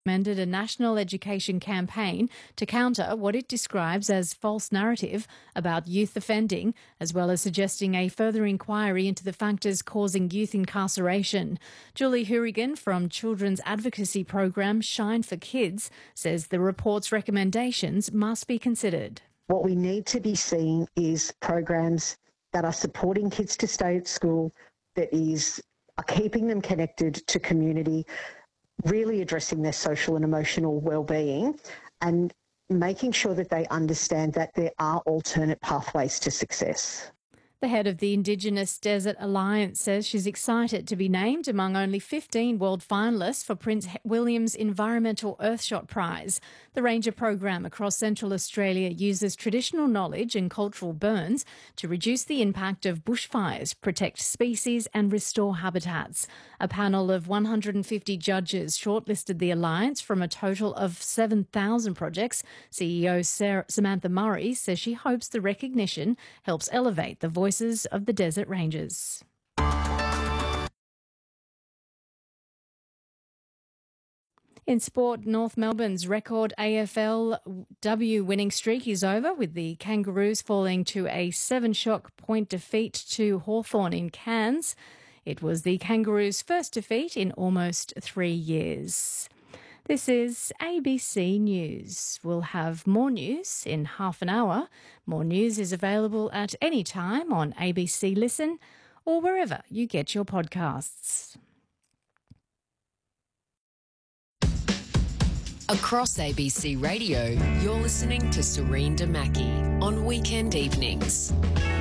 recommended a national education campaign to counter what it describes as false narrative about youth offending, as well as suggesting a further inquiry into the factors causing youth incarceration. Julie Hourigan from children's advocacy program Shine for Kids says the report's recommendations must be considered. What we need to be seeing is programs that are supporting kids to stay at school, that are keeping them connected to community, really addressing their social and emotional well-being, and making sure that they understand that there are alternate pathways to success. The head of the Indigenous Desert Alliance says she's excited to be named among only 15 world finalists for Prince William's Environmental Earthshot Prize. The Ranger program across Central Australia uses traditional knowledge and cultural burns to reduce the impact of bushfires, protect species and restore habitats. A panel of 150 judges shortlisted the alliance from a total of 7,000 projects. CEO Samantha Murray says she hopes the recognition helps elevate the voices of the Desert Rangers. In sport, North Melbourne's record AFLW winning streak is over, with the Kangaroos falling to a 7-shot point defeat to Hawthorn in Cairns. It was the Kangaroos' first defeat in almost 3 years. This is ABC News. We'll have more news in half an hour. More news is available at any time on ABC Listen or wherever you get your podcasts. Across ABC Radio, you're listening to Serene Damaki on weekend evenings.